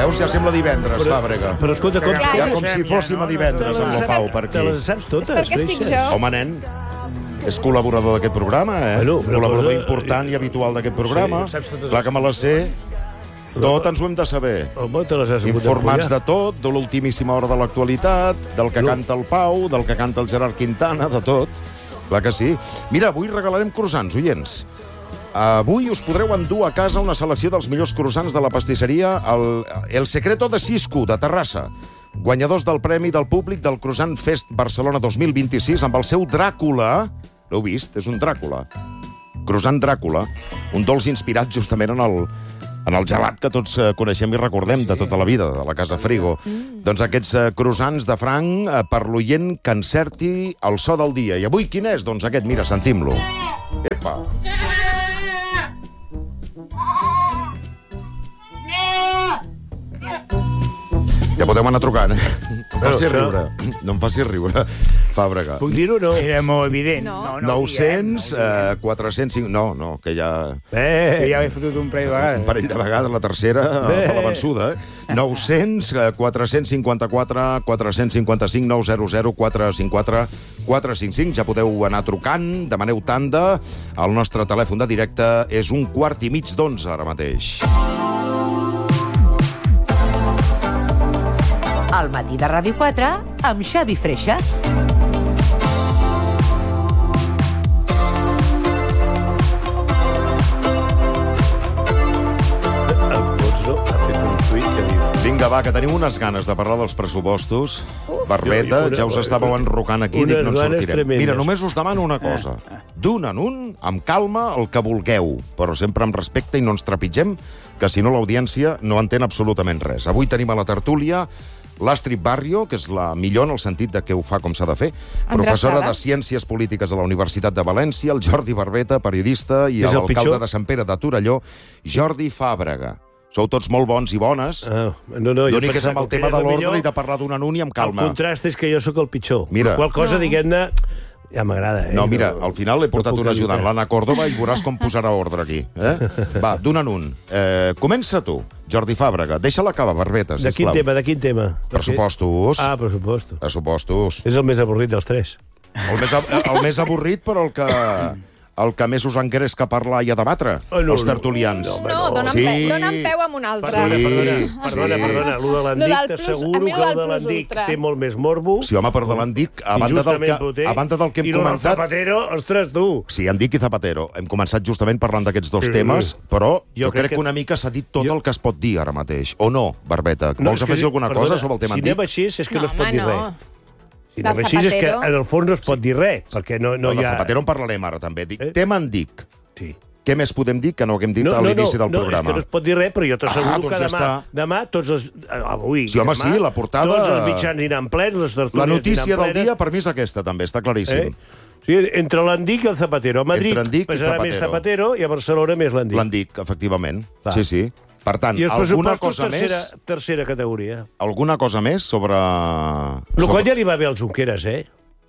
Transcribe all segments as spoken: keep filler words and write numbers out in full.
Veus, ja sembla divendres, Fàbrega. Però escolta, com... Ja com si fóssim a divendres amb la Pau per aquí. Te les saps totes, És perquè estic Freixas? jo. Home, nen, és col·laborador d'aquest programa, eh? Bueno, però Col·laborador cosa- important i habitual d'aquest programa. Sí, saps totes Clar que me les sé. Tot ens ho hem de saber. Home, te les has hagut Informats d'empollar. de tot, de l'ultimíssima hora de l'actualitat, del que No. canta el Pau, del que canta el Gerard Quintana, de tot. Clar que sí. Mira, avui regalarem croissants, oients. Avui us podreu endur a casa una selecció dels millors croissants de la pastisseria El, el Secreto de Cisco, de Terrassa. Guanyadors del Premi del Públic del Croissant Fest Barcelona dos mil vint-i-sis amb el seu Dràcula. L'heu vist? És un Dràcula. Croissant Dràcula, un dolç inspirat justament en el, en el gelat que tots eh, coneixem i recordem de tota la vida, de la Casa Frigo. Mm. Doncs aquests eh, croissants de franc eh, per l'oient que encerti el so del dia. I avui quin és? Doncs aquest, mira, sentim-lo. Epa! Ja podeu anar trucant, eh? No em faci Bueno, riure. No em faci riure, Fàbrega. Puc dir-ho o no? Era molt evident. No. No, no, nou-cents, diem, no, diem. eh, quatre-cents... No, no, que ja... Eh, Que ja he fotut un parell de Un vegades. parell de vegades, la tercera, Bé. a la vençuda, eh? nou-cents, quatre-cents cinquanta-quatre, quatre-cents cinquanta-cinc, nou zero zero, quatre cinc quatre, quatre cinc cinc. Ja podeu anar trucant, demaneu tanda. El nostre telèfon de directe és un quart i mig d'onze, ara mateix. Al matí de Ràdio quatre, amb Xavi Freixas. el Pozzo ha fet un tuit que diu... Vinga, va, que tenim unes ganes de parlar dels pressupostos. Barbeta, Jo- jo- ja us estàveu enrocant aquí, unes dic, no en ganes sortirem. tremendes. Mira, només us demano una cosa. D'un en un, amb calma, el que vulgueu, però sempre amb respecte i no ens trepitgem, que si no l'audiència no entén absolutament res. Avui tenim a la tertúlia l'Astrid Barrio, que és la millor en el sentit de que ho fa com s'ha de fer, professora Endreçada. de Ciències Polítiques a la Universitat de València, el Jordi Barbeta, periodista, i És el l'alcalde pitjor? de Sant Pere de Torelló, Jordi Fàbrega. Sou tots molt bons i bones. Ah, no, no, jo L'únic és pensava amb el que tema era de l'ordre millor. i de parlar d'un en un i amb calma. El contrast és que jo sóc el pitjor. Mira. La qual cosa, No. diguem-ne, ja m'agrada. Eh? No, mira, al final l'he portat no puc un ajudant, evitar. l'Anna Córdoba, i veuràs com posarà ordre aquí. Eh? Va, d'un en un. Eh, comença tu, Jordi Fàbrega. Deixa-la acabar, Barbeta, De quin sisplau. tema, de quin tema? Pressupostos. Ah, pressupostos. Pressupostos. És el més avorrit dels tres. El més, el més avorrit, però el que... el que més us engresca a parlar i a debatre, Oh, no, els no. tertulians. No, No, dona'm, Sí. peu, dona'm peu amb un altre. Perdona, Sí, perdona, sí. perdona, perdona. Lo de No, l'Andic, del plus- t'asseguro a mi que no el del de plus l'Andic ultra. té molt més morbo. Sí, home, però de l'Andic, a banda del que, injustament potent. a banda del que hem I lo del comentat... Zapatero, ostres, tu. Sí, Andic i Zapatero. Hem començat justament parlant d'aquests dos Sí, temes, sí. però jo, Jo crec crec que que una mica s'ha dit tot jo- el que es pot dir ara mateix. O no, Barbeta? No, Vols és que- afegir alguna perdona, cosa sobre el tema si Andic? anem així, és que no, No, es pot home, dir no. res. Si Del anem així, és que Zapatero. en el fons no es pot dir res, perquè no, no No, de hi ha... Zapatero en parlarem ara, també. Dic, Eh? tema Andic. Sí. Què més podem dir que no haguem dit a l'inici del no, programa? és que no es pot dir res, però jo t'asseguro Ah, doncs que ja demà, està. demà tots els... eh, Avui, Sí, home, demà, sí, la portada- Tots els mitjans aniran plens, les tertúlies La notícia aniran del plenes. dia, per mi, és aquesta, també, està claríssim. Eh? Sí, entre l'Andic i el Zapatero. A Madrid Entre Andic i pesarà més Zapatero. Zapatero i a Barcelona més l'Andic. L'Andic, efectivament. Clar. Sí, sí. Per tant, I els alguna pressupostos, cosa tercera, més... tercera categoria. Alguna cosa més sobre... El qual sobre... ja li va bé als Junqueras, eh?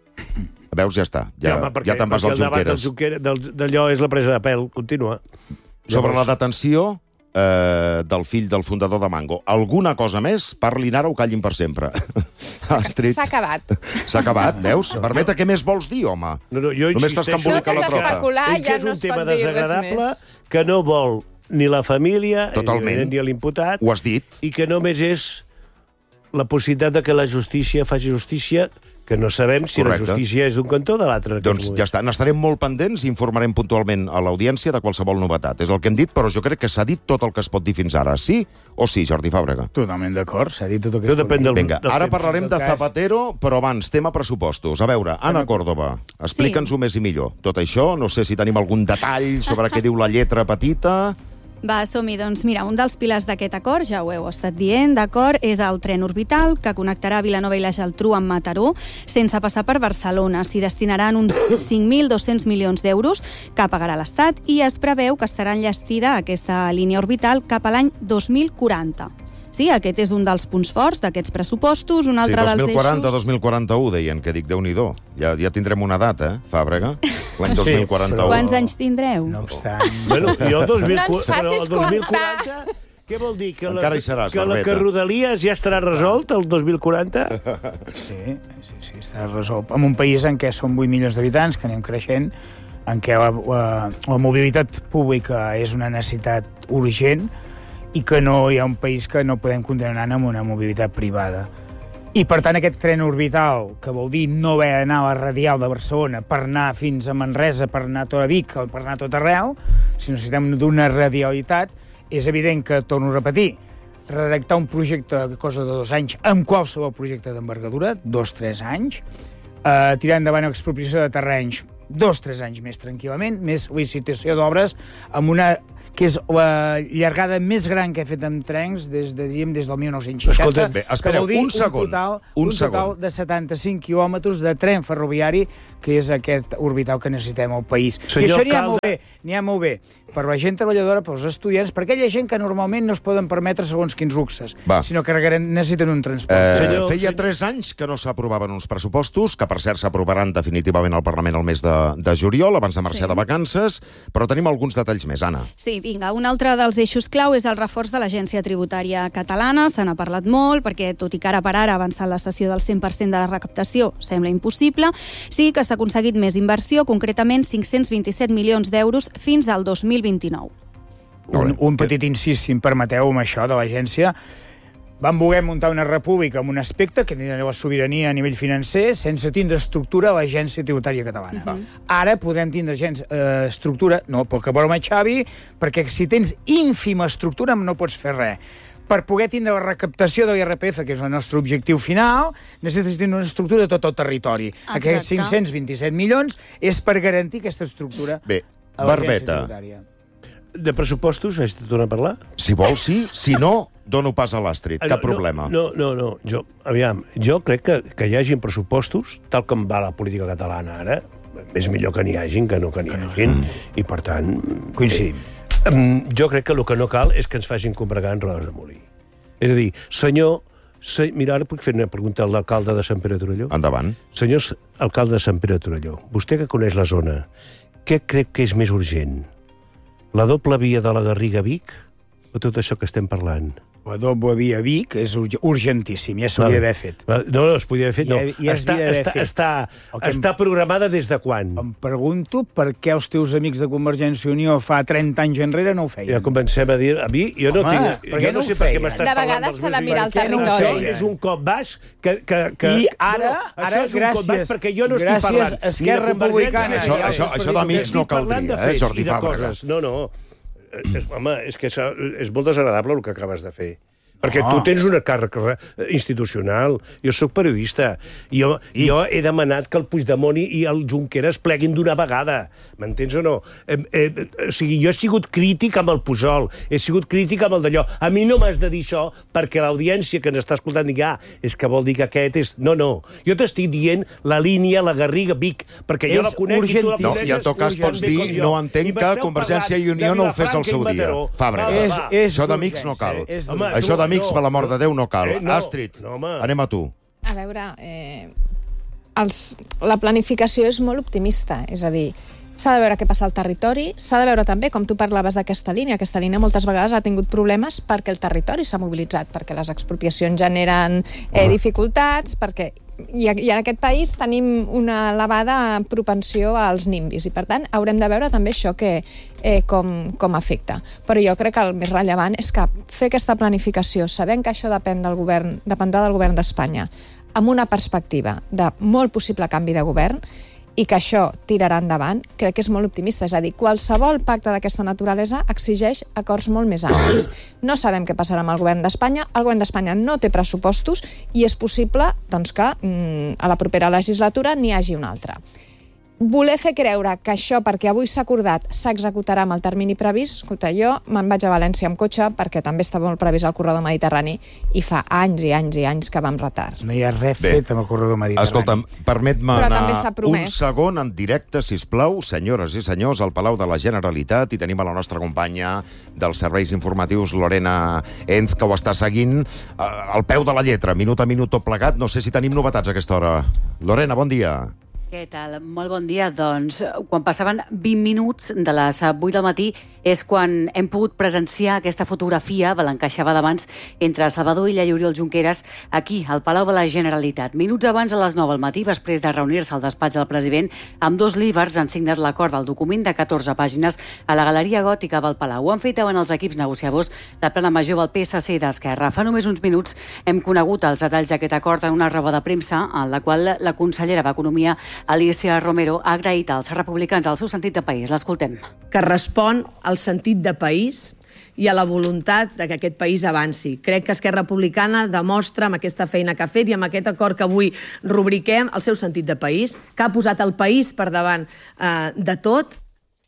Veus, ja està. Ja, home, perquè- ja te'n vas perquè als el debat Junqueras. del Junqueras- del- d'allò és la presa de pèl contínua. Sobre la Llavors- detenció eh, del fill del fundador de Mango. Alguna cosa més? Parlin ara o callin per sempre. Astrid. S'ha acabat. S'ha acabat, veus? Barbeta, què més vols dir, home? No, no, jo Només t'has insisteixo embolicat No, la que troca. s'especular ell que ja és no un es tema pot dir res desagradable més. que no vol ni la família Totalment. ni l'imputat Ho has dit. i que només és la possibilitat de que la justícia faci justícia, que no sabem si Correcte. la justícia és d'un cantó o de l'altre. en aquest Doncs moment. ja està, n'estarem molt pendents i informarem puntualment a l'audiència de qualsevol novetat. És el que hem dit, però jo crec que s'ha dit tot el que es pot dir fins ara. Sí o sí, Jordi Fàbrega? Totalment d'acord, s'ha dit tot el que Això es pot depèn dir. del- Vinga, ara parlarem En de tot cas- Zapatero, però abans, tema pressupostos. A veure, Anna Córdoba, explica'ns-ho més i millor. Tot això, no sé si tenim algun detall sobre què diu la lletra petita... Va, som-hi. Doncs mira, un dels pilars d'aquest acord, ja ho heu estat dient, d'acord, és el tren orbital que connectarà Vilanova i la Geltrú amb Mataró sense passar per Barcelona. S'hi destinaran uns cinc mil dos-cents milions d'euros que pagarà l'Estat i es preveu que estarà enllestida aquesta línia orbital cap a l'any dos mil quaranta. Sí, aquest és un dels punts forts d'aquests pressupostos. Un Sí, altre dos mil dels quaranta, eixos... dos mil quaranta-u, deien, que dic, Déu-n'hi-do. Ja, ja tindrem una data, eh, Fàbrega? L'any dos mil quaranta-u. Quants anys tindreu? No obstant... Bueno, jo el dos mil No ens facis el dos mil comptar. quaranta Què vol dir? Que, Encara la, hi seràs, que, la, Barbeta. que Rodalies ja estarà resolt el dos mil quaranta? Sí, sí, sí, està resolt. En un país en què són vuit milions d'habitants, que anem creixent, en què la, la, la mobilitat pública és una necessitat urgent i que no hi ha un país que no podem continuar anant amb una mobilitat privada. I, per tant, aquest tren orbital, que vol dir no haver d'anar a la radial de Barcelona per anar fins a Manresa, per anar a tot a Vic, per anar a tot arreu, si necessitem d'una radialitat, és evident que, torno a repetir, redactar un projecte de cosa de dos anys, amb qualsevol projecte d'envergadura, dos, tres anys, eh, tirar endavant expropiació de terrenys, dos, tres anys més tranquil·lament, més licitació d'obres, amb una que és la llargada més gran que he fet amb trens des de, diríem, des del mil nou-cents seixanta. Escolta, bé, espereu, que vol dir un segon, Un total, un un total segon. de setanta-cinc quilòmetres de tren ferroviari, que és aquest orbital que necessitem al país. Senyor I això n'hi ha Calda- molt bé, n'hi ha molt bé per la gent treballadora, pels estudiants, per aquella gent que normalment no es poden permetre segons quins luxes, Va. sinó que necessiten un transport. Eh, Senyor- feia senyor- tres anys que no s'aprovaven uns pressupostos, que per cert s'aprovaran definitivament al Parlament el mes de, de juliol, abans de marxar Sí. de vacances, però tenim alguns detalls més, Anna. Sí, vinga, un altre dels eixos clau és el reforç de l'Agència Tributària Catalana. Se n'ha parlat molt, perquè tot i que ara per ara avançar la cessió del cent per cent de la recaptació sembla impossible, sí que s'ha aconseguit més inversió, concretament cinc-cents vint-i-set milions d'euros fins al dos mil vint-i-nou. Un, un petit incís, si em permeteu, amb això de l'agència. Vam voler muntar una república amb un aspecte que tindria la sobirania a nivell financer sense tindre estructura a l'Agència Tributària Catalana. Uh -huh. Ara podem tindre gens, eh, estructura, no, pel que vol amb Xavi, perquè si tens ínfima estructura no pots fer res. Per poder tindre la recaptació de l'I R P F, que és el nostre objectiu final, necessites tenir una estructura de tot el territori. Exacte. Aquests cinc-cents vint-i-set milions és per garantir aquesta estructura Bé, a l'Agència Barbeta, Tributària. De pressupostos, haig de tornar a parlar? si vols sí, si no, dono pas a l'Astrid, cap No, problema. No, no, no, jo, aviam, jo crec que, que hi hagin pressupostos, tal com va la política catalana ara, és millor que n'hi hagin que no que n'hi hagin, i per tant... Coincidim. Eh, jo crec que el que no cal és que ens facin combregar en rodes de molí. És a dir, senyor... Se, mira, ara puc fer una pregunta a l'alcalde de Sant Pere de Torelló? Endavant. Senyor alcalde de Sant Pere de Torelló, vostè que coneix la zona, què crec que és més urgent? La doble via de la Garriga-Vic o tot això que estem parlant? La doble via Vic és urg- urgentíssim, ja s'hauria d'haver fet. No, no, es podia haver fet, no. Ja- ja es està, havia d'haver està, fet. està, El que em- està programada des de quan? Em pregunto per què els teus amics de Convergència i Unió fa trenta anys enrere no ho feien. Ja comencem a dir... A mi, jo no Home, tinc... per què jo no no sé ho per què feien? m'estàs De parlant vegades dels s'ha de meus mirar el amics. territori. Això és un cop baix que... que, que I ara, no, no, ara això és un cop baix gràcies- perquè jo no estic gràcies parlant a Esquerra ni de Convergència Republicana. ni Això- de- això- això d'amics estic no parlant caldria, de eh, fets Jordi i de Fàbrega. coses. No, no. És, home, és que això, és molt desagradable el que acabes de fer. Perquè Oh. tu tens una càrrega institucional. Jo sóc periodista. Jo, I... jo he demanat que el Puigdemont i el Junqueras pleguin d'una vegada. M'entens o no? Eh, eh, o sigui, jo he sigut crític amb el Pujol, he sigut crític amb el d'allò. A mi no m'has de dir això perquè l'audiència que ens està escoltant digui, ah, és que vol dir que aquest és... No, no. Jo t'estic dient la línia, la Garriga-Vic, perquè jo És la conec i tu la urgentíssim. No, coneixes. i en tot cas tan pots bé dir, com jo. no entenc I que m'esteu Convergència i parlant Unió de no ho fes al Vilafranca i seu dia. Mataró. Fàbrega. Va, va, És, va. és Això d'amics no cal. És Home, d'urgència. Això d'amics, no. per l'amor de Déu, no cal. Eh, no. Astrid, No, home. anem a tu. A veure, eh, els, la planificació és molt optimista, és a dir, s'ha de veure què passa al territori, s'ha de veure també, com tu parlaves d'aquesta línia, aquesta línia moltes vegades ha tingut problemes perquè el territori s'ha mobilitzat, perquè les expropiacions generen eh, dificultats, perquè i, i en aquest país tenim una elevada propensió als nimbis i per tant haurem de veure també això que, eh, com, com afecta. Però jo crec que el més rellevant és que fer aquesta planificació, sabent que això depèn del govern, dependrà del govern d'Espanya, amb una perspectiva de molt possible canvi de govern, i que això tirarà endavant, crec que és molt optimista. És a dir, qualsevol pacte d'aquesta naturalesa exigeix acords molt més amplis. No sabem què passarà amb el govern d'Espanya. El govern d'Espanya no té pressupostos i és possible doncs, que mm, a la propera legislatura n'hi hagi una altra. Voler fer creure que això, perquè avui s'ha acordat, s'executarà amb el termini previst, escolta, jo me'n vaig a València amb cotxe perquè també està molt previst el corredor mediterrani i fa anys i anys i anys que va amb retard. No hi ha res Bé. fet amb el corredor mediterrani. Escolta'm, permet-me Però anar també s'ha un promès. segon en directe, sisplau, senyores i senyors, al Palau de la Generalitat, i tenim a la nostra companya dels serveis informatius, Lorena Enz, que ho està seguint eh, al peu de la lletra, minut a minut tot plegat. No sé si tenim novetats a aquesta hora. Lorena, bon dia. Què tal? Molt bon dia. Doncs, quan passaven vint minuts de les vuit del matí és quan hem pogut presenciar aquesta fotografia de l'encaixava d'abans entre Salvador Illa i Oriol Junqueras aquí, al Palau de la Generalitat. Minuts abans, a les nou del matí, després de reunir-se al despatx del president, amb dos líders han signat l'acord del document de catorze pàgines a la Galeria Gòtica del Palau. Ho han fet davant els equips negociadors de plana major del P S C i d'Esquerra. Fa només uns minuts hem conegut els detalls d'aquest acord en una roda de premsa en la qual la consellera d'Economia, Alícia Romero, ha agraït als republicans el seu sentit de país. L'escoltem. Que respon al sentit de país i a la voluntat de que aquest país avanci. Crec que Esquerra Republicana demostra amb aquesta feina que ha fet i amb aquest acord que avui rubriquem el seu sentit de país, que ha posat el país per davant eh, de tot.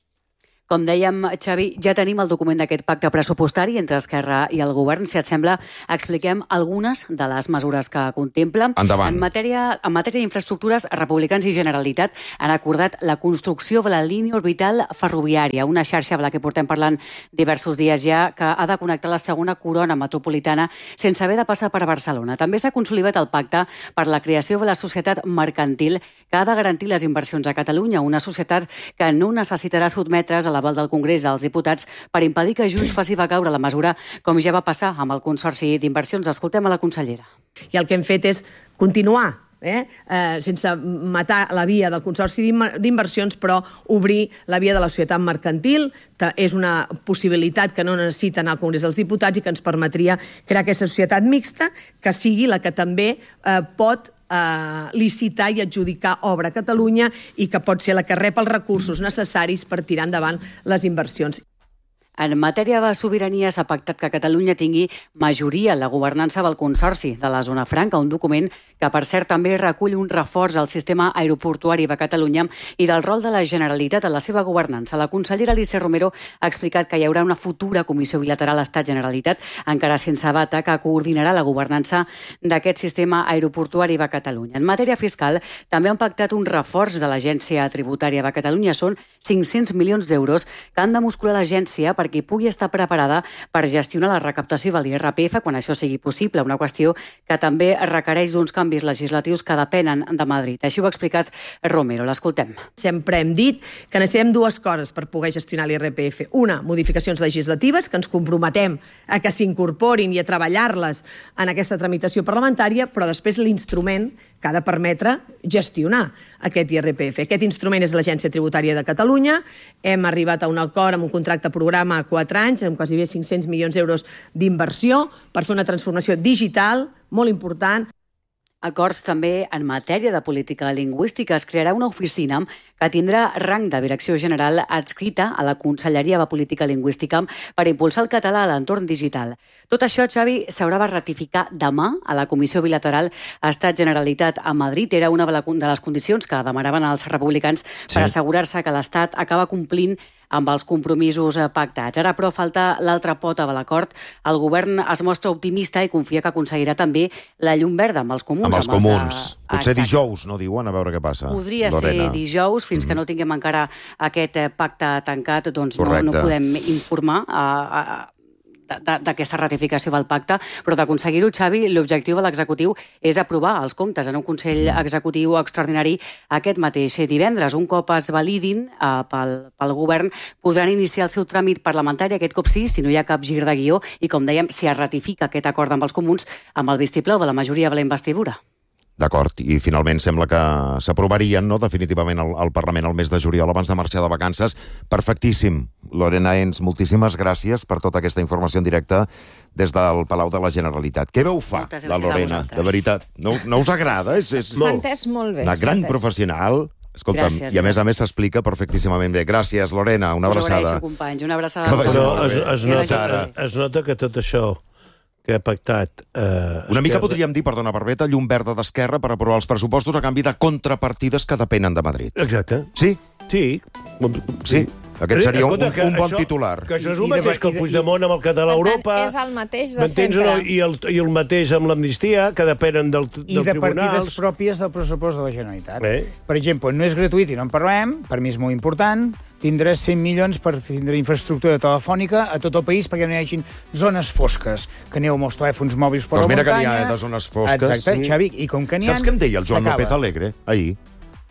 Com dèiem, Xavi, ja tenim el document d'aquest pacte pressupostari entre Esquerra i el govern. Si et sembla, expliquem algunes de les mesures que contempla. Endavant. En matèria, en matèria d'infraestructures, Republicans i Generalitat han acordat la construcció de la línia orbital ferroviària, una xarxa de la que portem parlant diversos dies ja, que ha de connectar la segona corona metropolitana sense haver de passar per Barcelona. També s'ha consolidat el pacte per la creació de la societat mercantil que ha de garantir les inversions a Catalunya, una societat que no necessitarà sotmetre's a l'aval del Congrés dels Diputats per impedir que Junts faci caure la mesura, com ja va passar amb el Consorci d'Inversions. Escoltem a la consellera. I el que hem fet és continuar, eh? Eh, sense matar la via del Consorci d'Inversions, però obrir la via de la societat mercantil, que és una possibilitat que no necessiten al Congrés dels Diputats i que ens permetria crear aquesta societat mixta que sigui la que també eh, pot Uh, licitar i adjudicar obra a Catalunya i que pot ser la que rep els recursos necessaris per tirar endavant les inversions. En matèria de sobirania s'ha pactat que Catalunya tingui majoria en la governança del Consorci de la Zona Franca, un document que, per cert, també recull un reforç al sistema aeroportuari de Catalunya i del rol de la Generalitat en la seva governança. La consellera Alícia Romero ha explicat que hi haurà una futura comissió bilateral Estat-Generalitat, encara sense data, que coordinarà la governança d'aquest sistema aeroportuari de Catalunya. En matèria fiscal, també han pactat un reforç de l'Agència Tributària de Catalunya. Són cinc-cents milions d'euros que han de muscular l'agència per perquè pugui estar preparada per gestionar la recaptació de l'I R P F quan això sigui possible, una qüestió que també requereix d'uns canvis legislatius que depenen de Madrid. Així ho ha explicat Romero. L'escoltem. Sempre hem dit que necessitem dues coses per poder gestionar l'I R P F. Una, modificacions legislatives, que ens comprometem a que s'incorporin i a treballar-les en aquesta tramitació parlamentària, però després l'instrument que ha de permetre gestionar aquest I R P F. Aquest instrument és l'Agència Tributària de Catalunya. Hem arribat a un acord amb un contracte programa a quatre anys, amb quasi bé cinc-cents milions d'euros d'inversió per fer una transformació digital molt important. Acords també en matèria de política lingüística. Es crearà una oficina que tindrà rang de direcció general adscrita a la Conselleria de Política Lingüística per impulsar el català a l'entorn digital. Tot això, Xavi, s'haurà de ratificar demà a la Comissió Bilateral Estat-Generalitat a Madrid. Era una de les condicions que demanaven els republicans per assegurar-se que l'Estat acaba complint amb els compromisos pactats. Ara, però, falta l'altra pota de l'acord. El govern es mostra optimista i confia que aconseguirà també la llum verda amb els comuns. Amb els comuns. Potser dijous, no diuen? A veure què passa. Podria ser dijous, fins que no tinguem encara aquest pacte tancat, doncs no, no podem informar a, a, d'aquesta ratificació del pacte, però d'aconseguir-ho, Xavi, l'objectiu de l'executiu és aprovar els comptes en un Consell Executiu extraordinari aquest mateix divendres. Un cop es validin eh, pel, pel govern, podran iniciar el seu tràmit parlamentari, aquest cop sí, si no hi ha cap gir de guió, i com dèiem, si es ratifica aquest acord amb els comuns, amb el vistiplau de la majoria de la investidura. D'acord, i finalment sembla que s'aprovarien, no?, definitivament al, al Parlament el mes de juliol abans de marxar de vacances. Perfectíssim. Lorena Ens, moltíssimes gràcies per tota aquesta informació en directe des del Palau de la Generalitat. Què veu fa, la Lorena? De veritat, no, no us agrada? És, és S'ha entès molt bé. Una gran professional. Escolta'm, gràcies, i a més a més s'explica perfectíssimament bé. Gràcies, Lorena, una abraçada. Us agraeixo, companys, una abraçada. Però es, es, nota, es nota que tot això que ha pactat... Eh, Una mica podríem dir, perdona, Barbeta, llum verda d'Esquerra per aprovar els pressupostos a canvi de contrapartides que depenen de Madrid. Exacte. Sí? Sí. Sí. Aquest seria un, un, un bon això, titular. Que això és el mateix que el Puigdemont amb el català a Europa. És el mateix de sempre. No? I, el, I el mateix amb l'amnistia, que depenen del, del I de tribunals. partides pròpies del pressupost de la Generalitat. Eh? Per exemple, no és gratuït i no en parlem, per mi és molt important, tindrà cent milions per tindre infraestructura telefònica a tot el país perquè no hi hagi zones fosques, que aneu amb els telèfons mòbils per pues la mira muntanya. Mira que n'hi ha de zones fosques. Exacte, Xavi, i com que n'hi ha... Saps què em deia el Joan López Alegre ahir?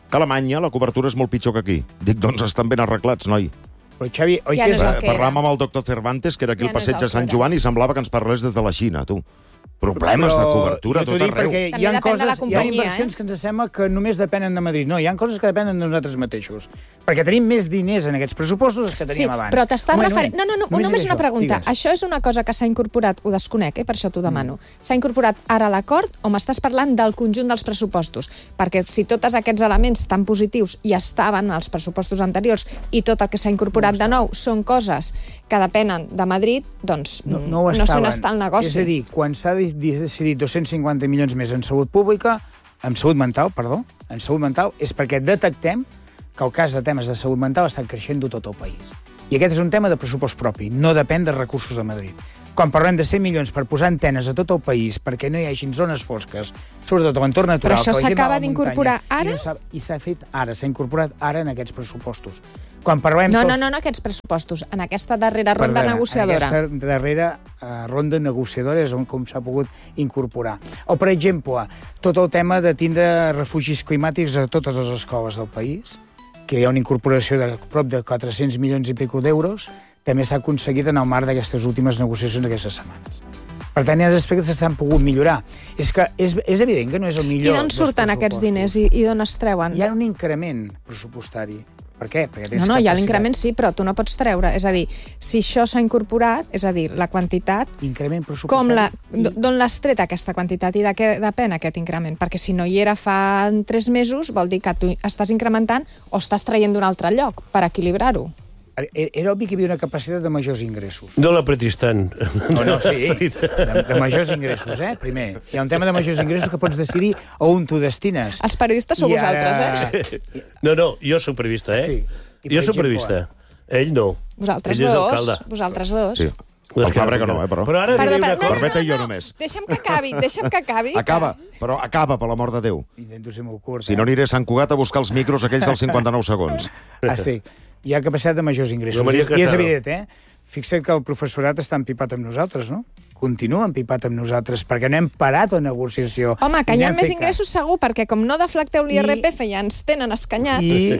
que a Alemanya la cobertura és molt pitjor que aquí. Dic, doncs estan ben arreglats, noi. Però, Xavi, oi Ja que no és... és el que Parlàvem era. amb el doctor Cervantes, que era aquí Ja al no és passeig el de Sant que era. Joan, i semblava que ens parlés des de la Xina, tu. Problemes de cobertura a jo t'ho tot dic arreu. perquè També hi ha, depèn de la coses, hi ha companyia, inversions eh? que ens sembla que només depenen de Madrid. No, hi ha coses que depenen de nosaltres mateixos. Perquè tenim més diners en aquests pressupostos que Sí, teníem abans. però t'estàs Un moment, referint... un No, no, no, moment. només era una això. pregunta. Digues. Això és una cosa que s'ha incorporat, ho desconec, eh? Per això t'ho demano. S'ha incorporat ara a l'acord o m'estàs parlant del conjunt dels pressupostos? Perquè si tots aquests elements tan positius hi estaven als pressupostos anteriors i tot el que s'ha incorporat de nou són coses que depenen de Madrid, doncs No, no, ho no sé estaven. on està el negoci. És a dir, quan s'ha de- decidit dos-cents cinquanta milions més en salut pública, en salut mental, perdó, en salut mental, és perquè detectem que el cas de temes de salut mental estan creixent de tot el país. I aquest és un tema de pressupost propi, no depèn de recursos de Madrid. Quan parlem de cent milions per posar antenes a tot el país perquè no hi hagin zones fosques, sobretot a l'entorn natural... Però això que la gent s'acaba va a la d'incorporar muntanya, ara? I, no sap- I s'ha fet ara, s'ha incorporat ara en aquests pressupostos. Quan parlem No, tots... no, no, no aquests pressupostos, en aquesta darrera ronda Perdona, negociadora. En aquesta darrera uh, ronda negociadora és on com s'ha pogut incorporar. O, per exemple, tot el tema de tindre refugis climàtics a totes les escoles del país, que hi ha una incorporació de prop de quatre-cents milions i pico d'euros, també s'ha aconseguit en el marc d'aquestes últimes negociacions d'aquestes setmanes. Per tant, hi ha aspectes que s'han pogut millorar. És que és, és evident que no és el I millor d'on dels surten aquests diners i, i d'on es treuen? Hi ha un increment pressupostari. Per què? Perquè tens No, no, hi ha capacitat. l'increment sí, però tu no pots treure. És a dir, si això s'ha incorporat, és a dir, la quantitat, Increment pressupostari. com la, i- d'on l'has tret aquesta quantitat i de què depèn aquest increment? Perquè si no hi era fa tres mesos, vol dir que tu estàs incrementant o estàs traient d'un altre lloc per equilibrar-ho. Era obvi que hi havia una capacitat de majors ingressos. No l'apretis tant. No, no, sí, de, de majors ingressos, eh, primer. Hi ha un tema de majors ingressos que pots decidir a on t'ho destines. Els periodistes sou I vosaltres, ara- eh? No, no, jo soc prevista, eh? Estic. I, per Jo soc exemple, prevista. Ell no. Vosaltres Ell és dos, alcalde. vosaltres dos. Sí. El Fàbrega no, eh, però. Però ara Perdó, diré una perdó, cosa. Barbeta i jo només. Deixa'm que acabi, deixa'm que acabi. Acaba, però acaba, per l'amor de Déu. Intento ser molt curt. Si no, aniré a Sant Cugat a buscar els micros aquells dels cinquanta-nou segons. Eh? Estic. Hi ha capacitat de majors ingressos. Jo, Maria I és Casado. evident, eh? Fixa't que el professorat està empipat amb nosaltres, no? Continua empipat amb nosaltres, perquè no hem parat la negociació. Home, que I hi ha n'hem més fet ingressos segur, perquè com no deflecteu l'I R P F i ens tenen escanyats... I,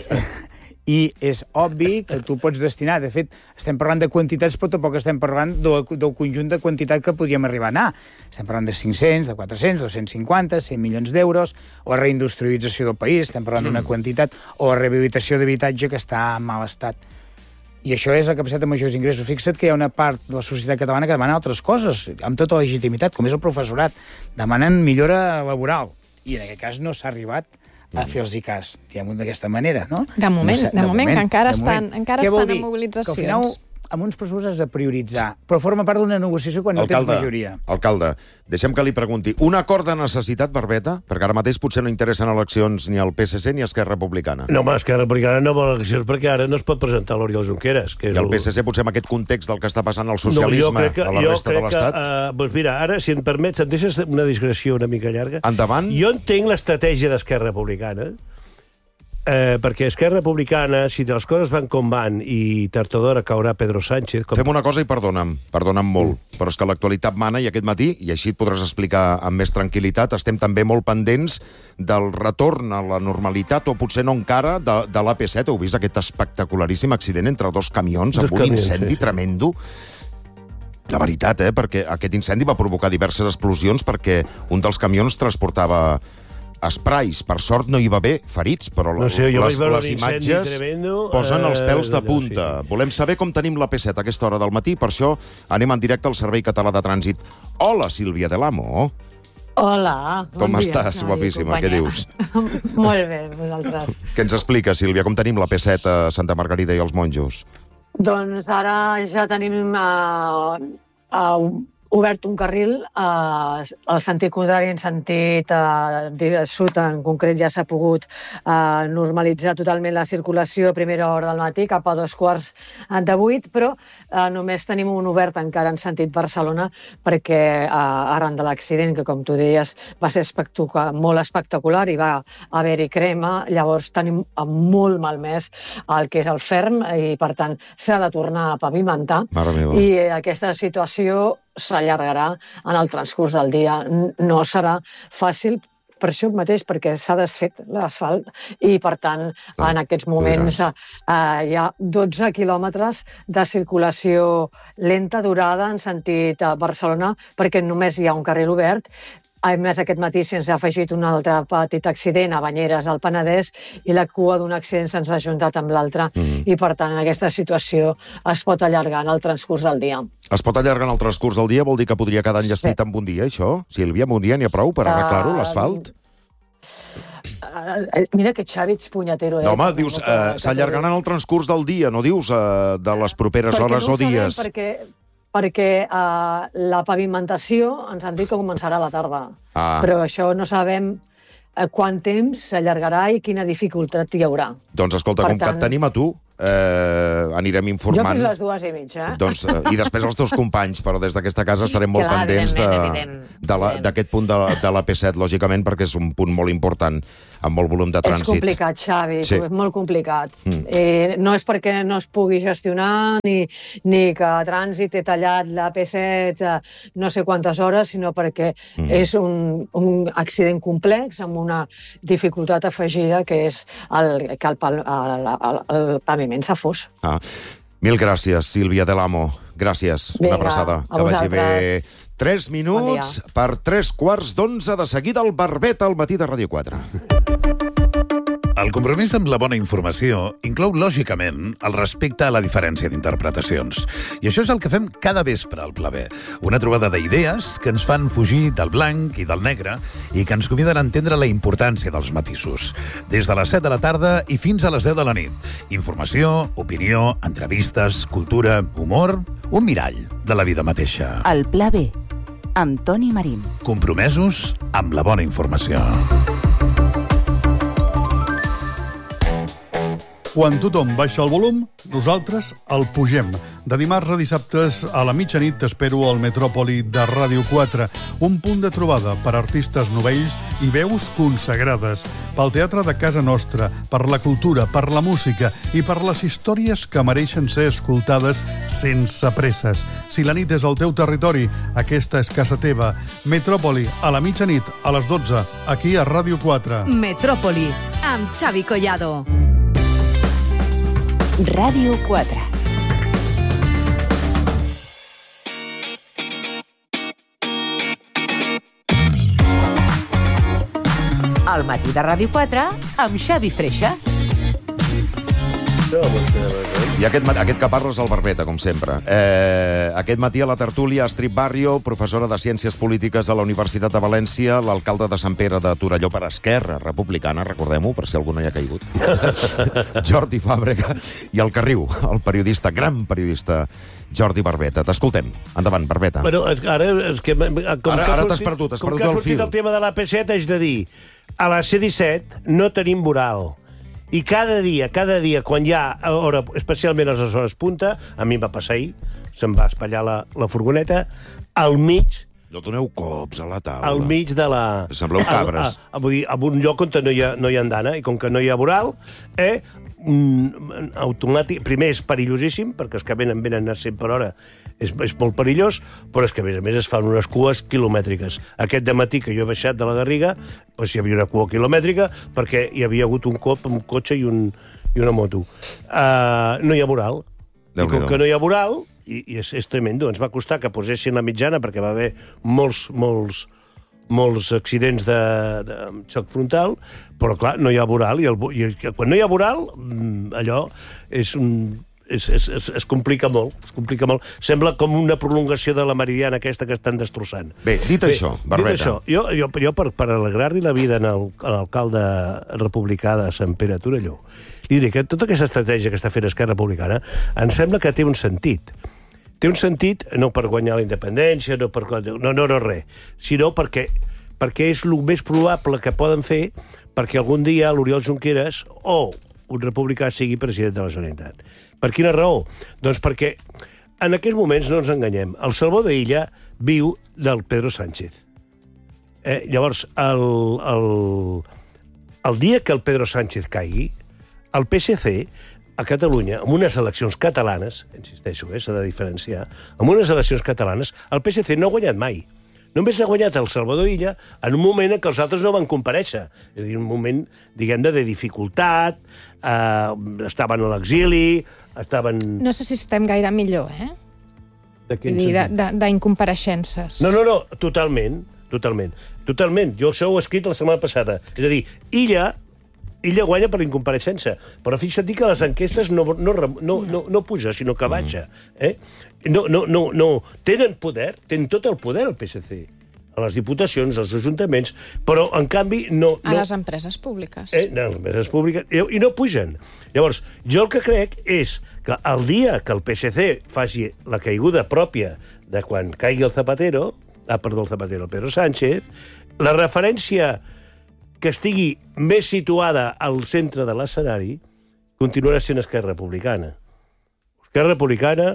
I és obvi que tu pots destinar. De fet, estem parlant de quantitats, però tampoc estem parlant del, del conjunt de quantitat que podríem arribar a anar. Estem parlant de cinc-cents, de quatre-cents, dos-cents cinquanta, cent milions d'euros, o la reindustrialització del país, estem parlant d'una quantitat, o la rehabilitació d'habitatge que està en mal estat. I això és la capacitat de majors ingressos. Fixa't que hi ha una part de la societat catalana que demana altres coses, amb tota la legitimitat, com és el professorat. Demanen millora laboral. I en aquest cas no s'ha arribat a fer-los cas, diguem-ho d'aquesta manera, no? De moment, no sé, de moment, que encara de estan- moment. encara Què vol estan en dir? mobilitzacions. Que al final, amb uns pressupostos has de prioritzar, però forma part d'una negociació quan no tens majoria. alcalde, deixem que li pregunti. Un acord de necessitat, Barbeta? Perquè ara mateix potser no interessen eleccions ni al P S C ni a Esquerra Republicana. No, home, Esquerra Republicana no vol eleccions perquè ara no es pot presentar l'Oriol Junqueras. Que és I el P S C potser amb aquest context del que està passant al No, jo socialisme crec que, a la jo resta de crec que, l'Estat? uh, doncs mira, ara, si em permets, em deixes una digressió una mica llarga. Endavant. Jo entenc l'estratègia d'Esquerra Republicana, eh, perquè Esquerra Republicana, si les coses van com van i tard o d'hora caurà Pedro Sánchez... Com... Fem una cosa i perdona'm, perdona'm molt, però és que l'actualitat mana i aquest matí, i així et podràs explicar amb més tranquil·litat, estem també molt pendents del retorn a la normalitat, o potser no encara, de, de l'A P set. Heu vist aquest espectacularíssim accident entre dos camions Dos amb un camions, incendi sí, sí. tremendo? De veritat, eh? Perquè aquest incendi va provocar diverses explosions perquè un dels camions transportava sprays. Per sort no hi va haver ferits, però No sé, jo les, vaig veure les l'incendi imatges tremendo, posen els eh, pèls de d'allò, punta. sí. Volem saber com tenim l'A P set a aquesta hora del matí, per això anem en directe al Servei Català de Trànsit. Hola, Sílvia de l'Amo. Hola, Com bon dia, estàs, Xavi, guapíssima? Què companyia. dius? Molt bé, vosaltres. Què ens explica, Sílvia? Com tenim l'A P set a Santa Margarida i els Monjos? Doncs ara ja tenim uh, uh, obert un carril uh, al sentit contrari, en sentit uh, de sud, en concret ja s'ha pogut uh, normalitzar totalment la circulació a primera hora del matí, cap a dos quarts de vuit, però uh, només tenim un obert encara en sentit Barcelona perquè uh, arran de l'accident, que com tu deies va ser espectacular, molt espectacular i va haver-hi crema, llavors tenim molt malmès el que és el ferm i per tant s'ha de tornar a pavimentar. Mare meva. I aquesta situació s'allargarà en el transcurs del dia. No serà fàcil per això mateix, perquè s'ha desfet l'asfalt i, per tant, ah, en aquests moments eh, hi ha dotze quilòmetres de circulació lenta, durada, en sentit a Barcelona, perquè només hi ha un carril obert. A més, aquest matí se'ns ha afegit un altre petit accident a Banyeres, al Penedès, i la cua d'un accident se'ns ha ajuntat amb l'altre. Mm. I, per tant, aquesta situació es pot allargar en el transcurs del dia. Es pot allargar en el transcurs del dia? Vol dir que podria quedar enllestit sí. amb un dia, això? Sílvia, amb un dia n'hi ha prou per arreglar-ho, l'asfalt? Uh, mira que Xavi ets punyatero, eh? No, home, dius, uh, s'allargaran en el transcurs del dia, no dius uh, de les properes perquè hores no o dies. Sabem, perquè perquè uh, la pavimentació ens han dit que començarà a la tarda. Ah. Però això no sabem uh, quant temps s'allargarà i quina dificultat hi haurà. Doncs escolta, per com tant... que et tenim a tu, eh, anirem informant... Jo fins les dues i mitja, eh? Doncs, eh, I després els teus companys, però des d'aquesta casa estarem molt Clar, pendents evident, d'aquest punt de, de la P set, lògicament, perquè és un punt molt important, amb molt volum de trànsit. És complicat, Xavi, sí. és molt complicat. Mm. Eh, no és perquè no es pugui gestionar, ni, ni que trànsit he tallat la P set eh, no sé quantes hores, sinó perquè mm. és un, un accident complex amb una dificultat afegida, que és el, que el, el, el, el paviment s'afós. Ah. Mil gràcies, Sílvia Del Amo. Gràcies. Vinga, una abraçada. Que vagi bé. Tres minuts bon per tres quarts d'onze. De seguida el Barbet al matí de Ràdio quatre. El compromís amb la bona informació inclou, lògicament, el respecte a la diferència d'interpretacions. I això és el que fem cada vespre al Pla B. Una trobada d'idees que ens fan fugir del blanc i del negre i que ens conviden a entendre la importància dels matisos. Des de les set de la tarda i fins a les deu de la nit. Informació, opinió, entrevistes, cultura, humor... Un mirall de la vida mateixa. El Pla B, amb Toni Marín. Compromesos amb la bona informació. Quan tothom baixa el volum, nosaltres el pugem. De dimarts a dissabtes a la mitjanit t'espero al Metròpoli de Ràdio quatre, un punt de trobada per artistes novells i veus consagrades, pel teatre de casa nostra, per la cultura, per la música i per les històries que mereixen ser escoltades sense presses. Si la nit és el teu territori, aquesta és casa teva. Metròpoli, a la mitjanit, a les dotze, aquí a Ràdio quatre. Metròpoli, amb Xavi Collado. Ràdio quatre. Al matí de Ràdio quatre amb Xavi Freixas. I aquest, aquest que parla és el Barbeta, com sempre. Eh, aquest matí a la tertúlia, Astrid Barrio, professora de Ciències Polítiques a la Universitat de València, l'alcalde de Sant Pere de Torelló per Esquerra Republicana, recordem-ho, per si algú no hi ha caigut, Jordi Fàbrega, i el Carriu, el periodista, gran periodista, Jordi Barbeta. T'escoltem. Endavant, Barbeta. Bueno, ara... És que, com ara que ara t'has perdut, t'has perdut el fil. Com que ha sortit el tema de la P set, haig de dir, a la C disset no tenim voral. I cada dia, cada dia, quan hi ha hora, especialment a les hores punta, a mi em va passar ahir, se'm va espatllar la, la furgoneta, al mig... No doneu cops a la taula. Al mig de la... Sembleu cabres. A, a, a, vull dir, a un lloc on no hi ha, no hi ha andana, i com que no hi ha voral, eh, mm, automàtic... Primer és perillosíssim, perquè els que venen, venen a cent per hora, és, és molt perillós, però és que, a més a més, es fan unes cues quilomètriques. Aquest dematí que jo he baixat de la Garriga, doncs hi havia una cua quilomètrica, perquè hi havia hagut un cop amb un cotxe i, un, i una moto. Uh, no hi ha voral. I com que no hi ha voral, i, i és, és tremendo, ens va costar que posessin la mitjana, perquè va haver molts, molts, molts accidents de, de xoc frontal, però, clar, no hi ha voral, i, el, i quan no hi ha voral, allò és un... Es, es, es, es complica molt, es complica molt. Sembla com una prolongació de la meridiana aquesta que estan destrossant. Bé, dit Bé, això, Barbeta. Dit això, jo, jo, jo per, per alegrar-li la vida a l'alcalde republicà de Sant Pere Torelló, li diré que tota aquesta estratègia que està fent Esquerra Republicana em sembla que té un sentit. Té un sentit no per guanyar la independència, no per... No, no, no, res. Sinó perquè, perquè és el més probable que poden fer perquè algun dia l'Oriol Junqueras o un republicà sigui president de la Generalitat. Per quina raó? Doncs perquè en aquests moments no ens enganyem. El Salvador Illa viu del Pedro Sánchez. Eh? Llavors, el, el, el dia que el Pedro Sánchez caigui, el P S C a Catalunya, amb unes eleccions catalanes, insisteixo, eh, s'ha de diferenciar, amb unes eleccions catalanes, el P S C no ha guanyat mai. Només ha guanyat el Salvador Illa en un moment en què els altres no van comparèixer. És a dir, un moment, diguem-ne, de dificultat, eh, estaven a l'exili, estaven... No sé si estem gaire millor, eh? De quin Vull dir, sentit? d'incompareixences. No, no, no, totalment, totalment. Totalment, jo això ho he escrit la setmana passada. És a dir, Illa, Illa guanya per incompareixença, però fixa't que les enquestes no, no, no, no, no puja, sinó que baixa. Eh? No, no, no, no. Tenen poder, tenen tot el poder el P S C, a les diputacions, als ajuntaments, però, en canvi, no... A no... les empreses públiques. Eh, no, les empreses públiques, i, i no pugen. Llavors, jo el que crec és que el dia que el P S C faci la caiguda pròpia de quan caigui el Zapatero, ah, perdó, el Zapatero, el Pedro Sánchez, la referència que estigui més situada al centre de l'escenari continuarà sent Esquerra Republicana. Esquerra Republicana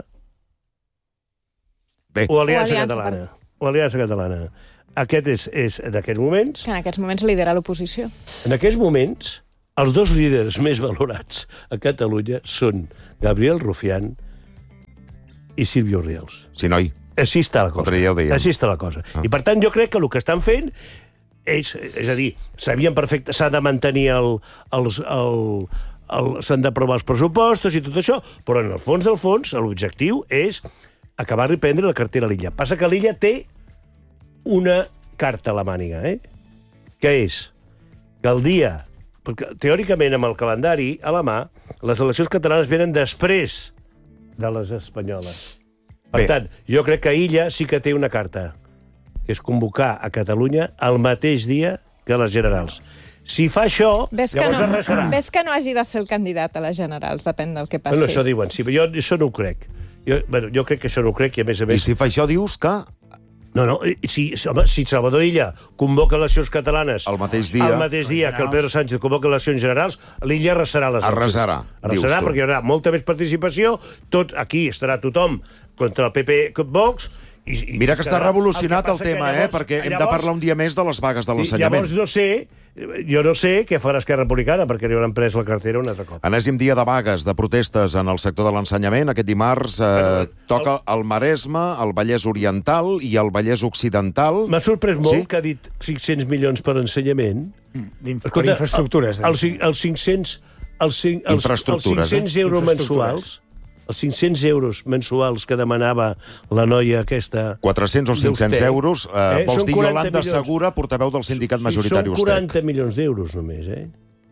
Bé. o Aliança, O Aliança Catalana. per- O Aliança Catalana. Aquest és, és en aquests moments... Que en aquests moments lidera l'oposició. En aquests moments, els dos líders més valorats a Catalunya són Gabriel Rufián i Sílvia Orriols. Sí, noi. Així està la cosa. L'altre dia ho dèiem. Així està la cosa. Ah. I, per tant, jo crec que el que estan fent és, és a dir, sabien perfecte, s'ha de mantenir el... els, el, el s'han d'aprovar els pressupostos i tot això, però en el fons del fons l'objectiu és acabar de prendre la cartera a l'Illa. Passa que l'Illa té una carta a la màniga, eh? Que és que el dia... Perquè, teòricament, amb el calendari a la mà, les eleccions catalanes venen després de les espanyoles. Per Bé. tant, jo crec que Illa sí que té una carta, que és convocar a Catalunya el mateix dia que les generals. Si fa això, Ves que, llavors no, res serà. ves que no hagi de ser el candidat a les generals, depèn del que passi. Bueno, això diuen, sí, però jo això no ho crec. Jo, bueno, jo crec que això no ho crec i, a més a I més... si fa això, dius que No, no, si, home, si Salvador Illa convoca eleccions catalanes el mateix dia... el mateix dia que el Pedro Sánchez convoca eleccions generals, l'Illa arrasarà les eleccions. Arrasarà, dius Arrasarà tu. perquè hi haurà molta més participació, tot aquí estarà tothom contra el P P Vox... I, i Mira que està quedarà- revolucionat que el passa que tema, eh? llavors- Perquè hem de llavors- parlar un dia més de les vagues de I l'ensenyament. llavors no sé, jo no sé què farà Esquerra Republicana, perquè li hauran pres la cartera un altre cop. Enèsim dia de vagues, de protestes en el sector de l'ensenyament. Aquest dimarts eh, Bueno, toca el Maresme, el Vallès Oriental i el Vallès Occidental. M'ha sorprès molt Sí? que ha dit cinc-cents milions per ensenyament. D'inf- per infraestructures. Els, els cinc-cents... Els, cinc- els, els Infraestructures, eh? cinc-cents euros Infraestructures. mensuals, els cinc-cents euros mensuals que demanava la noia aquesta... quatre-cents o cinc-cents d'Ustec, euros. Eh, vols Són dir quaranta Yolanda milions. Segura, portaveu del sindicat majoritari Són Ustec. quaranta milions d'euros només, eh?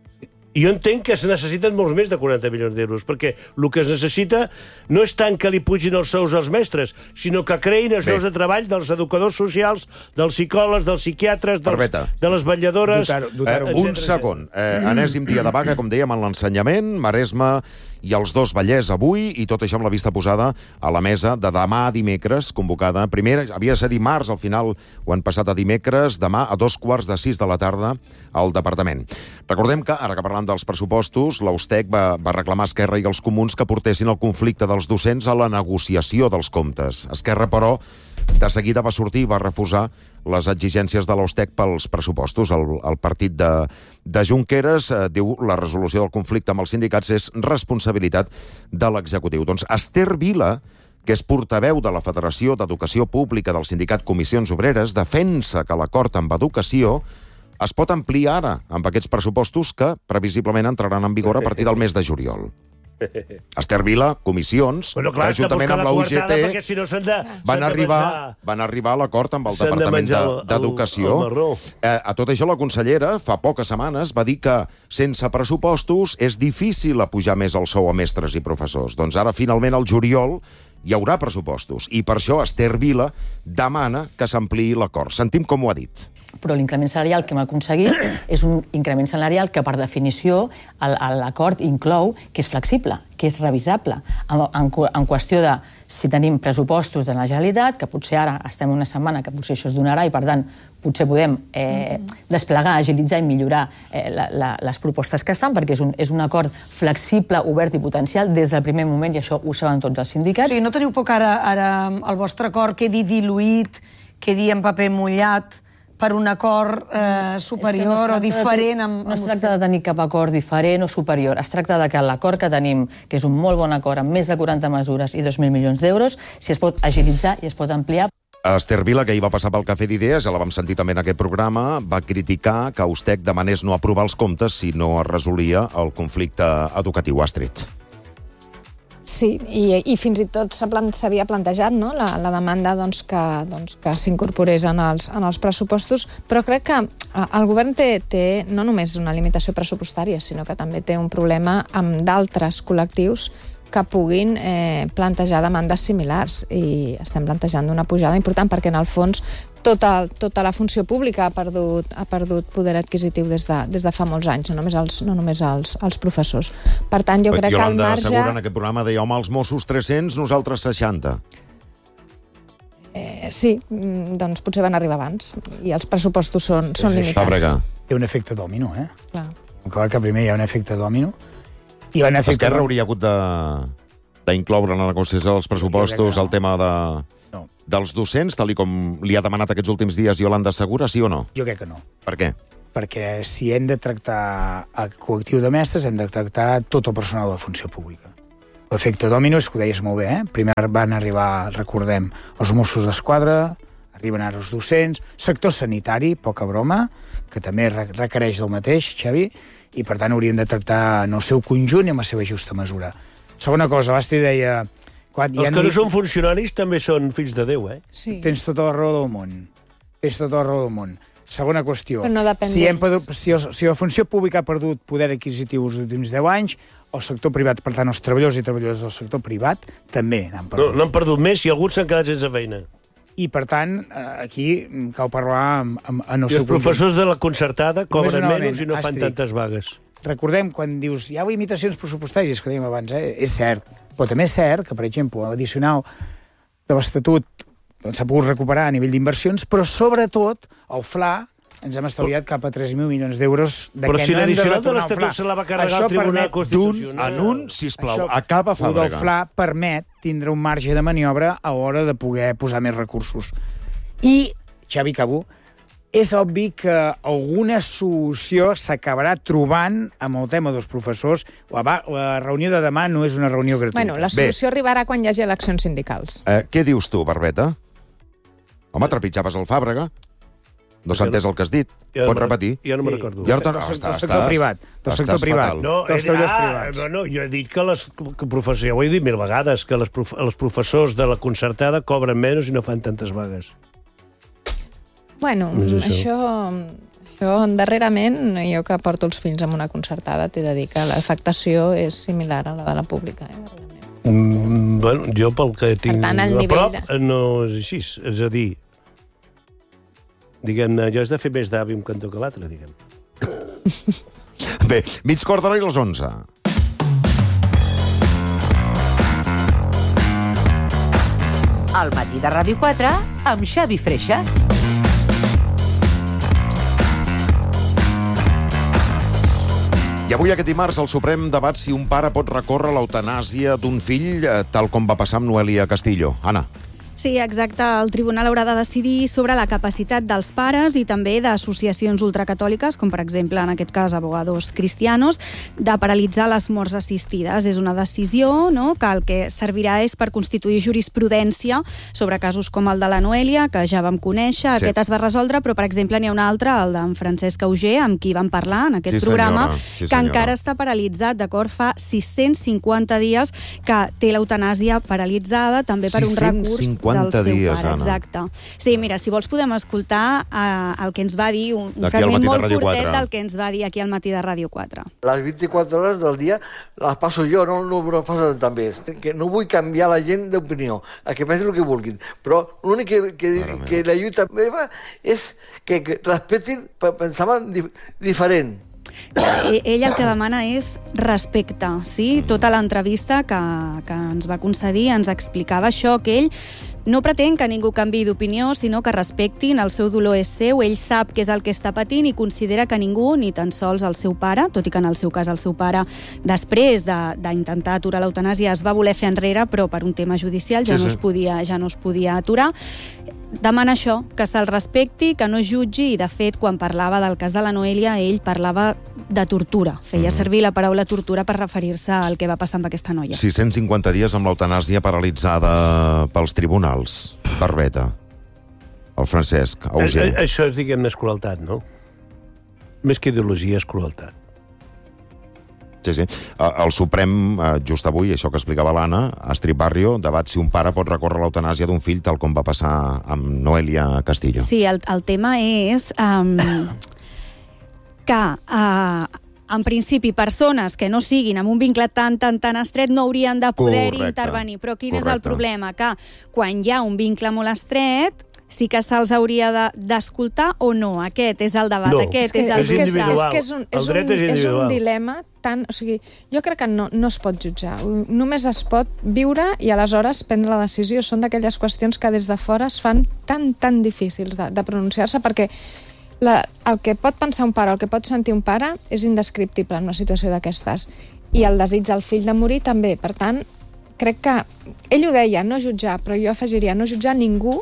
I jo entenc que es necessiten molts més de quaranta milions d'euros, perquè el que es necessita no és tant que li pugin els sous als mestres, sinó que creïn els Bé. llocs de treball dels educadors socials, dels psicòlegs, dels psiquiatres, dels, Barbeta. de les vetlladores... Dotar-ho, Eh, dotar-ho. un segon. Eh, enèsim dia de vaga, com dèiem, en l'ensenyament, Maresme i els dos Vallès avui, i tot això amb la vista posada a la mesa de demà a dimecres, convocada. Primer havia de ser dimarts, al final ho han passat a dimecres, demà a dos quarts de sis de la tarda al departament. Recordem que, ara que parlant dels pressupostos, l'Ustec va, va reclamar a Esquerra i els comuns que portessin el conflicte dels docents a la negociació dels comptes. Esquerra, però, de seguida va sortir i va refusar les exigències de l'Ustec pels pressupostos. El, el partit de, de Junqueras eh, diu la resolució del conflicte amb els sindicats és responsabilitat de l'executiu. Doncs Esther Vila, que és portaveu de la Federació d'Educació Pública del sindicat Comissions Obreres, defensa que l'acord amb educació es pot ampliar ara amb aquests pressupostos que previsiblement entraran en vigor a partir del mes de juliol. Esther Vila, comissions, Bueno, clar, juntament amb la U G T, perquè si no s'han de... van s'han de arribar, menjar- van arribar a l'acord amb el s'han de Departament menjar de- el- d'Educació. el marró. Eh, a tot això, la consellera, fa poques setmanes, va dir que sense pressupostos és difícil apujar més el sou a mestres i professors. Doncs ara, finalment, al juliol, hi haurà pressupostos. I per això Esther Vila demana que s'ampliï l'acord. Sentim com ho ha dit. Però l'increment salarial que hem aconseguit és un increment salarial que, per definició, el- l'acord inclou que és flexible, que és revisable, en, en, qu- en qüestió de si tenim pressupostos de la Generalitat, que potser ara estem una setmana que potser això es donarà i, per tant, potser podem eh, desplegar, agilitzar i millorar eh, la, la, les propostes que estan, perquè és un, és un acord flexible, obert i potencial des del primer moment, i això ho saben tots els sindicats. O sigui, no teniu por que ara, ara el vostre acord quedi diluït, quedi en paper mullat per un acord eh, superior o diferent amb, No es tracta de tenir cap acord diferent o superior. Es tracta de que l'acord que tenim, que és un molt bon acord amb més de quaranta mesures i dos mil milions d'euros, si es pot agilitzar i es pot ampliar. Esther Vila, que hi va passar pel Cafè d'Idees, ja la vam sentir també en aquest programa, va criticar que Eustec demanés no aprovar els comptes si no es resolia el conflicte educatiu. Astrid. Sí, i, i fins i tot s'havia plantejat, no?, la, la demanda doncs, que, doncs, que s'incorporés en, els, en els pressupostos, però crec que el govern té, té no només una limitació pressupostària, sinó que també té un problema amb d'altres col·lectius que puguin eh, plantejar demandes similars, i estem plantejant una pujada important perquè, en el fons, tota, tota la funció pública ha perdut, ha perdut poder adquisitiu des de, des de fa molts anys, no només els, no només els, els professors. Per tant, jo crec que al marge... Yolanda Segura en aquest programa deia, home, els Mossos tres-cents, nosaltres seixanta. Eh, sí, doncs potser van arribar abans, i els pressupostos són, són limitats. Fàbrega. Hi ha un efecte dòmino, eh? Clar. Clar que primer hi ha un efecte dòmino, i van efecte... Esquerra hauria hagut d'incloure en la negociació dels pressupostos el tema de... No. dels docents, tal i com li ha demanat aquests últims dies Yolanda Segura, sí o no? Jo crec que no. Per què? Perquè si hem de tractar el col·lectiu de mestres, hem de tractar tot el personal de la funció pública. L'efecte dòmino és que ho deies molt bé, eh? Primer van arribar, recordem, els Mossos d'Esquadra, arriben ara els docents, sector sanitari, poca broma, que també requereix del mateix, Xavi, i per tant hauríem de tractar en el seu conjunt i amb la seva justa mesura. Segona cosa, l'Astrid deia... Clar, els que no són funcionaris també són fills de Déu, eh? Sí. Tens tota la raó del món. Tens tota la raó del món. Segona qüestió. Però no depèn si, hem d'ells. perdut, si, el, si la funció pública ha perdut poder adquisitiu els últims deu anys, el sector privat, per tant, els treballadors i treballadors del sector privat, també n'han perdut. No, n'han perdut més i alguns s'han quedat sense feina. I, per tant, aquí cal parlar amb, amb, en el I seu els professors de la concertada cobren Només menys i no fan Astrid. tantes vagues. Recordem, quan dius, hi ha limitacions pressupostàries, que dèiem abans, eh? És cert. Però també és cert que, per exemple, l'addicional de l'Estatut s'ha pogut recuperar a nivell d'inversions, però, sobretot, el F L A ens hem estalviat cap a tres mil milions d'euros de però que si no hem de l'addicional de retornar al F L A. l'Estatut se la va carregar Això el Tribunal permet- Constitucional. En un, sisplau, Això, acaba el del Fàbrega. F L A permet tindre un marge de maniobra a l'hora de poder posar més recursos. I, Xavi, acabo, és obvi que alguna solució s'acabarà trobant amb el tema dels professors. La, va, la reunió de demà no és una reunió gratuïta. Bueno, la solució Bé. arribarà quan hi hagi eleccions sindicals. Eh, què dius tu, Barbeta? Home, trepitjaves el Fàbrega. No s'ha entès el que has dit. Ja Pots no me'n- repetir? ja no me'n recordo. Ja no te'n- Del sector- estàs- del sector privat, del sector estàs privat. fatal. No, dels he, treballadors ah, privats. no, no, jo he dit que les que professors, ja ho he dit mil vegades, que les, prof, els professors de la concertada cobren menys i no fan tantes vagues. Bueno, No és això... això, darrerament, jo que porto els fills amb una concertada, t'he de dir que l'afectació és similar a la de la pública. Eh? Mm, bueno, jo pel que tinc tant, el a nivell prop, de- no és així. És a dir, diguem-ne, jo has de fer més d'avi un cantó que l'altre, diguem. Bé, mig quart d'hora i les onze. Al matí de Ràdio quatre, amb Xavi Freixas. I avui, aquest dimarts, el Suprem debat si un pare pot recórrer l'eutanàsia d'un fill, eh, tal com va passar amb Noelia Castillo. Anna. Sí, exacte. El tribunal haurà de decidir sobre la capacitat dels pares i també d'associacions ultracatòliques, com per exemple, en aquest cas, Abogados Cristianos, de paralitzar les morts assistides. És una decisió, no?, que el que servirà és per constituir jurisprudència sobre casos com el de la Noelia, que ja vam conèixer. Sí. Aquest es va resoldre, però, per exemple, n'hi ha un altre, el d'en Francesc Auger, amb qui vam parlar en aquest Sí, programa, senyora. Sí, que senyora. encara està paralitzat, d'acord? Fa sis-cents cinquanta dies que té l'eutanàsia paralitzada, també per un recurs del seu dies, pare. Anna. Exacte. Sí, mira, si vols podem escoltar eh, el que ens va dir, un, un D'aquí al fragment Matí de molt Ràdio curtet quatre. del que ens va dir aquí al Matí de Ràdio quatre. Les vint-i-quatre hores del dia les passo jo, no, no, no passen també. Que no vull canviar la gent d'opinió, a que pensin el que vulguin, però l'únic que, que, que la lluita meva és que, que respectin pensaven dif diferent. Ell el que demana és respecte, sí? Tota l'entrevista que, que ens va concedir ens explicava això, que ell no pretén que ningú canviï d'opinió, sinó que respectin, el seu dolor és seu, ell sap què és el que està patint i considera que ningú, ni tan sols el seu pare, tot i que en el seu cas el seu pare, després d'intentar aturar l'eutanàsia, es va voler fer enrere, però per un tema judicial ja, Sí, no, sí. es podia, ja no es podia aturar. Demana això, que se'l respecti, que no es jutgi, i de fet, quan parlava del cas de la Noelia, ell parlava de tortura. Feia servir la paraula tortura per referir-se al que va passar amb aquesta noia. sis-cents cinquanta dies amb l'eutanàsia paralitzada pels tribunals. Barbeta. el Francesc Auger. A, això és, diguem-ne, crueltat, no? Més que ideologia, és crueltat. Sí, sí. El Suprem, just avui, això que explicava l'Anna, Astrid Barrio, debat si un pare pot recórrer l'eutanàsia d'un fill, tal com va passar amb Noelia Castillo. Sí, el, el tema és um, que, uh, en principi, persones que no siguin amb un vincle tan, tan, tan estret no haurien de poder Correcte. intervenir. Però quin Correcte. és el problema? Que quan hi ha un vincle molt estret, sí que se'ls hauria d'escoltar o no? Aquest és el debat, no. aquest és, és el és individual. És que és un, és el dret un, és individual. És un dilema tan... O sigui, jo crec que no, no es pot jutjar. Només es pot viure i aleshores prendre la decisió. Són d'aquelles qüestions que des de fora es fan tan, tan difícils de, de pronunciar-se perquè la, el que pot pensar un pare, el que pot sentir un pare és indescriptible en una situació d'aquestes. I el desig del fill de morir també. Per tant, crec que... Ell ho deia, no jutjar, però jo afegiria no jutjar ningú...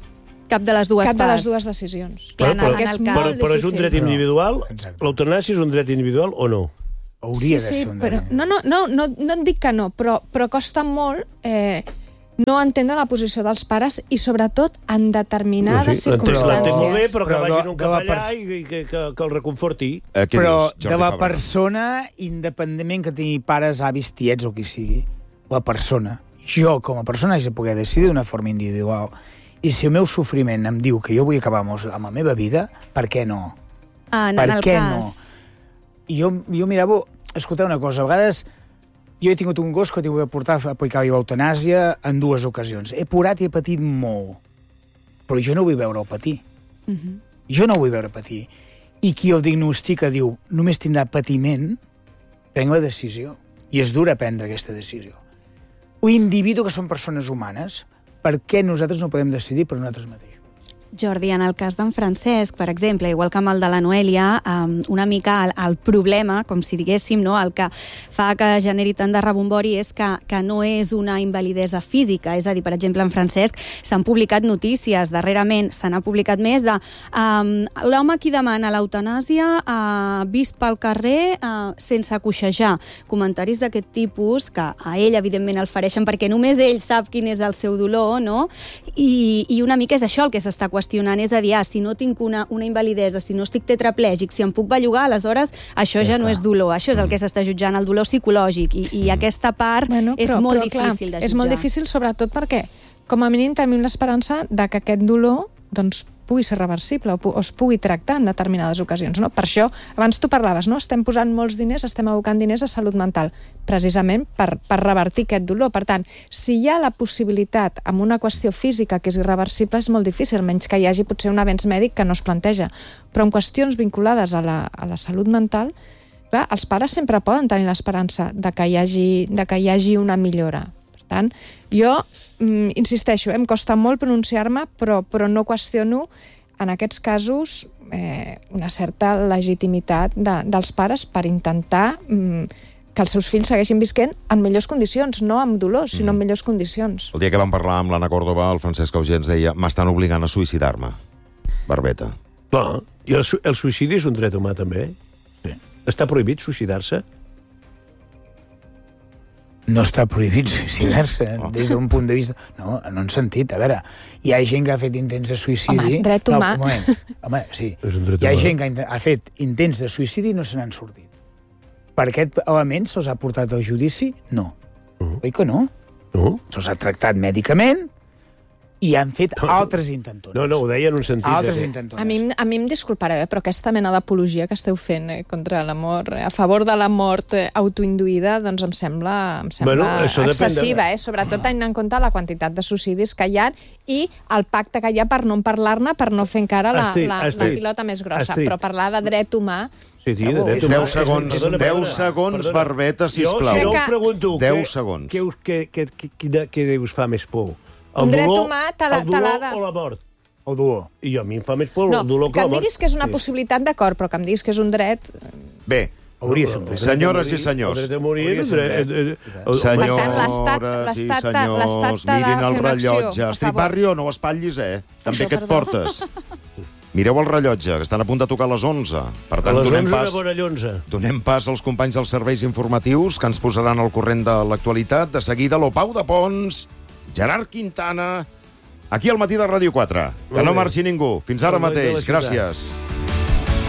Cap de les dues Cap de les parts. dues decisions. Però, però, és però, molt però és un difícil. dret individual? L'eutanàsia és un dret individual o no? Hauria sí, de sí, ser un però, dret. no, no, no, no, no et dic que no, però, però costa molt eh, no entendre la posició dels pares i, sobretot, en determinades no, sí, circumstàncies. L'entén molt bé, però que Però vagin de- un de la capellà pers- i que, que, que el reconforti. Eh, què Però dius, Jordi de la Fabra? persona, independentment que tingui pares, avis, tiets o qui sigui, la persona, jo com a persona haig de poder decidir d'una forma individual. I si el meu sofriment em diu que jo vull acabar amb amb la meva vida, per què no? En, per en el què cas... no? I jo, jo mirava, escolteu una cosa, a vegades jo he tingut un gos que he tingut de portar a aplicar-li l'eutanàsia en dues ocasions. He plorat i he patit molt, però jo no vull veure'l patir. Uh -huh. Jo no vull veure patir. I qui el diagnostica diu només tindrà patiment, prenc la decisió. I és dura prendre aquesta decisió. Un individu que són persones humanes, per què nosaltres no podem decidir per nosaltres mateixos? Jordi, en el cas d'en Francesc, per exemple, igual que amb el de la Noelia, um, una mica el, el problema, com si diguéssim, no? El que fa que generi tant de rebombori és que, que no és una invalidesa física. És a dir, per exemple, en Francesc s'han publicat notícies, darrerament se n'ha publicat més, de um, l'home qui demana l'eutanàsia uh, vist pel carrer uh, sense coixejar. Comentaris d'aquest tipus que a ell, evidentment, el fereixen perquè només ell sap quin és el seu dolor, no? I, i una mica és això el que s'està qüestionant, és a dir, ah, si no tinc una, una invalidesa, si no estic tetraplègic, si em puc bellugar, aleshores això ja, ja no és dolor, això és el que s'està jutjant, el dolor psicològic, i, i aquesta part bueno, però, és molt però, difícil clar, de jutjar. És molt difícil, sobretot perquè, com a mínim, tenim l'esperança de que aquest dolor doncs, pugui ser reversible o, o es pugui tractar en determinades ocasions. No? Per això, abans tu parlaves, no? Estem posant molts diners, estem abocant diners a salut mental, precisament per, per revertir aquest dolor. Per tant, si hi ha la possibilitat amb una qüestió física que és irreversible, és molt difícil, menys que hi hagi potser un avenç mèdic que no es planteja. Però en qüestions vinculades a la, a la salut mental, clar, els pares sempre poden tenir l'esperança de que hi hagi, de que hi hagi una millora. Per tant, jo mm, insisteixo, em costa molt pronunciar-me, però, però no qüestiono en aquests casos eh, una certa legitimitat de, dels pares per intentar mm, que els seus fills segueixin visquent en millors condicions, no amb dolor, sinó en millors condicions. El dia que vam parlar amb l'Anna Córdoba, el Francesc Auger ens deia m'estan obligant a suïcidar-me. Barbeta. No, i el, el suïcidi és un dret humà, també. Sí. Està prohibit suïcidar-se? No està prohibit suïcidar-se, oh. des d'un punt de vista... No, no en sentit. A veure, hi ha gent que ha fet intents de suïcidi... Home, dret humà. No, un moment. Home, sí. Hi ha gent que ha fet intents de suïcidi i no se n'han sortit. Per aquest element se'ls ha portat al judici? No. Uh-huh. Oi que no? No. Se'ls ha tractat mèdicament i han fet no, altres intentones. No, no, ho deia en un sentit... Altres que... intentones. A mi, a mi em disculpareu, eh, però aquesta mena d'apologia que esteu fent eh, contra la mort, eh, a favor de la mort eh, autoinduïda, doncs em sembla, em sembla bueno, excessiva, de... eh, sobretot tenint en compte la quantitat de suïcidis que hi ha i el pacte que hi ha per no parlar-ne, per no fer encara la, Astrid, la, Astrid, la pilota més grossa. Astrid. Però parlar de dret humà... Sí, sí, de dret humà. deu segons, Perdona, deu perdona, segons, perdona. Barbeta, sisplau. Jo, si no us pregunto... deu què, segons. Què, us, què, què, què, què us fa més por? El Un dret dolor, humà te la- el te l'ha dolor de- o la mort? El dolor. I a mi em fa més por No, el dolor que que la em mort. diguis que és una possibilitat, d'acord, però que em diguis que és un dret... Bé, Hauria de ser un dret. senyores i senyors. El dret de morir... Hauria de ser un eh, dret. eh, eh, Senyores Per tant, l'estat- i l'estat- senyors, l'estat t'ha de mirin el fer una acció rellotge. a Astrid favor. Barrio, no ho espatllis, eh? També Això, que et perdó. portes. Mireu el rellotge, que estan a punt de tocar les onze. Per A tant, les donem onze pas, una bona llonza. donem pas als companys dels serveis informatius que ens posaran al corrent de l'actualitat. De seguida, l'Opau de Pons, Gerard Quintana Aquí al Matí de Ràdio quatre. Que no marxi ningú. Fins ara Molt bé, mateix. la ciutat. Gràcies.